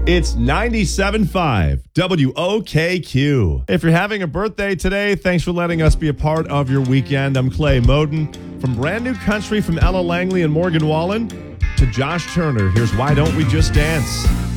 It's 97.5 WOKQ. If you're having a birthday today, thanks for letting us be a part of your weekend. I'm Clay Moden. From brand new country from Ella Langley and Morgan Wallen to Josh Turner, here's Why Don't We Just Dance?